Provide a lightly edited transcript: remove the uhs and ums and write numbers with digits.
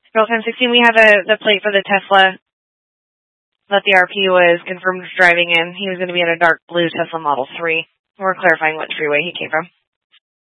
Girlfriend 16, we have the plate for the Tesla that the RP was confirmed driving in. He was going to be in a dark blue Tesla Model 3. We're clarifying what freeway he came from.